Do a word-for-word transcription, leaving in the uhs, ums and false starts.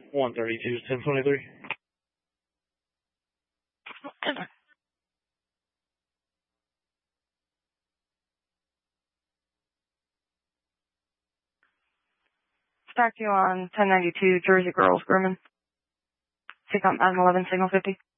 one thirty-two, ten twenty-three. Start you on ten ninety-two Jersey Girls Grooming. Pick up nine eleven signal fifty.